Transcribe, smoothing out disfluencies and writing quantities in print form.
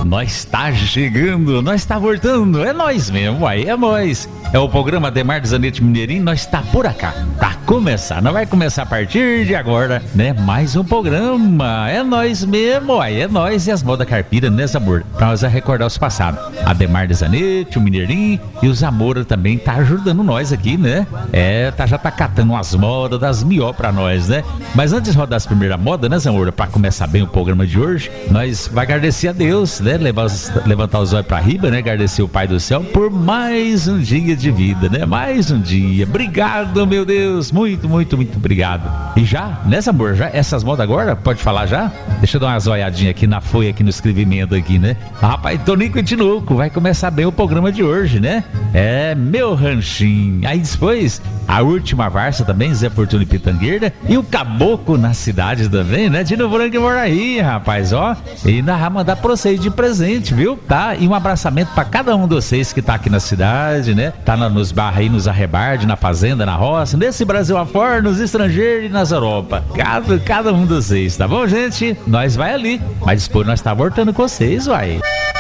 Nós tá chegando, nós tá voltando, é nós mesmo, uai, é nós. É o programa Ademar Zanetti Mineirinho, nós tá por acá, tá começar, não vai começar a partir de agora, né? Mais um programa, é nós mesmo, uai, é nós e as modas carpiras, né, Zamora? Pra nós recordar os passados. Ademar Zanetti, o Mineirinho e o Zamora também tá ajudando nós aqui, né? Já tá catando umas modas das melhor pra nós, né? Mas antes de rodar as primeiras modas, né, Zamora? Pra começar bem o programa de hoje, nós vai agradecer a Deus, né? Levantar os olhos pra riba, né? Agradecer o Pai do Céu por mais um dia de vida, né? Mais um dia. Obrigado, meu Deus. Muito, muito, muito obrigado. E já, né, Zamora? Já essas modas agora? Pode falar já? Deixa eu dar umas olhadinhas aqui na folha, aqui no escrevimento aqui, né? Rapaz, Tonico e Tinoco, vai começar bem o programa de hoje, né? É, meu ranchinho. Aí depois, a última varsa também, Zé Fortuna e Pitangueira. E o Caboclo na cidade também, né? Tino Branco e Moraí, rapaz, ó. E nós vamos mandar pra vocês de presente, viu? Tá? E um abraçamento pra cada um de vocês que tá aqui na cidade, né? Tá nos barros aí, nos arrebardes, na fazenda, na roça, nesse Brasil afora, nos estrangeiros e nas Europa. Cada um de vocês, tá bom, gente? Nós vai ali. Mas depois nós tá voltando com vocês, uai.